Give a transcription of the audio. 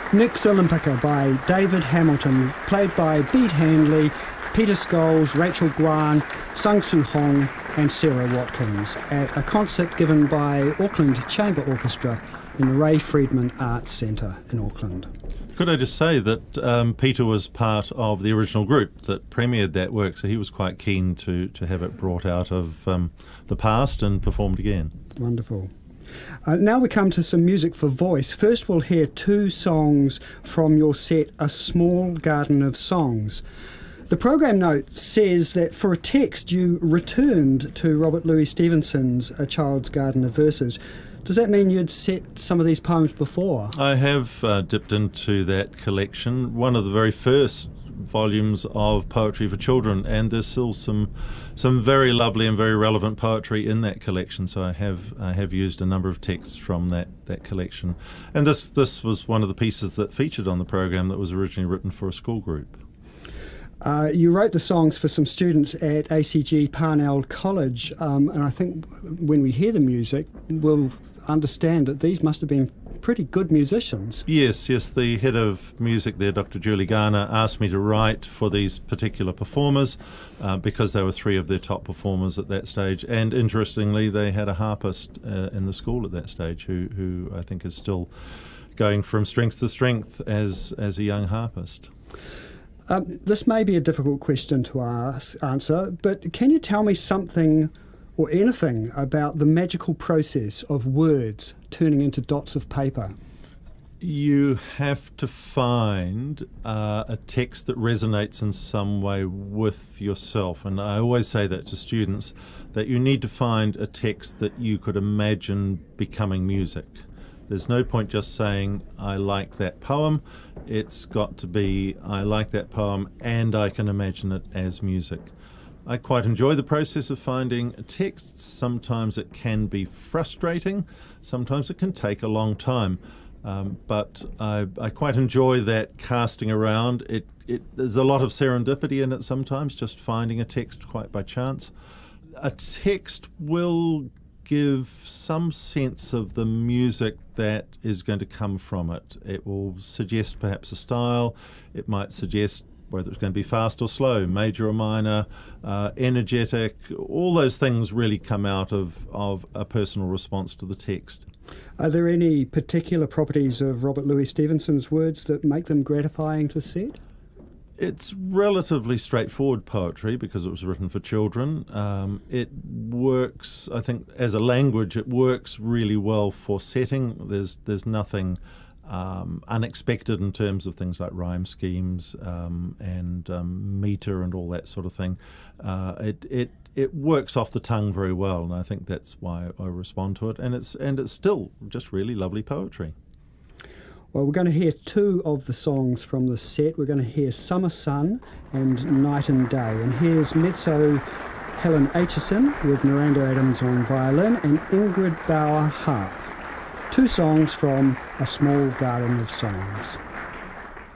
Nix Olympica by David Hamilton, played by Bede Handley, Peter Scholes, Rachel Guan, Sung Soo Hong and Sarah Watkins at a concert given by Auckland Chamber Orchestra in the Ray Friedman Arts Centre in Auckland. Could I just say that Peter was part of the original group that premiered that work, so he was quite keen to have it brought out of the past and performed again. Wonderful. Now we come to some music for voice. First we'll hear two songs from your set, A Small Garden of Songs. The program note says that for a text you returned to Robert Louis Stevenson's A Child's Garden of Verses. Does that mean you'd set some of these poems before? I have dipped into that collection, one of the very first volumes of poetry for children, and there's still some very lovely and very relevant poetry in that collection, so I have used a number of texts from that collection. And this was one of the pieces that featured on the program that was originally written for a school group. You wrote the songs for some students at ACG Parnell College, and I think when we hear the music, we'll understand that these must have been pretty good musicians. Yes, the head of music there, Dr. Julie Garner, asked me to write for these particular performers because they were three of their top performers at that stage, and interestingly they had a harpist in the school at that stage who I think is still going from strength to strength as a young harpist. This may be a difficult question to answer, but can you tell me something or anything about the magical process of words turning into dots of paper? You have to find a text that resonates in some way with yourself, and I always say that to students, that you need to find a text that you could imagine becoming music. There's no point just saying, I like that poem. It's got to be, I like that poem and I can imagine it as music. I quite enjoy the process of finding texts. Sometimes it can be frustrating. Sometimes it can take a long time. But I quite enjoy that casting around. There's a lot of serendipity in it sometimes, just finding a text quite by chance. A text will give some sense of the music that is going to come from it. It will suggest perhaps a style. It might suggest whether it's going to be fast or slow, major or minor, energetic. All those things really come out of a personal response to the text. Are there any particular properties of Robert Louis Stevenson's words that make them gratifying to set? It's relatively straightforward poetry because it was written for children. It works, I think, as a language, it works really well for setting. There's nothing unexpected in terms of things like rhyme schemes and metre and all that sort of thing. It works off the tongue very well, and I think that's why I respond to it. And it's still just really lovely poetry. Well, we're going to hear two of the songs from the set. We're going to hear Summer Sun and Night and Day. And here's mezzo Helen Aitchison with Miranda Adams on violin and Ingrid Bauer harp. Two songs from A Small Garden of Songs.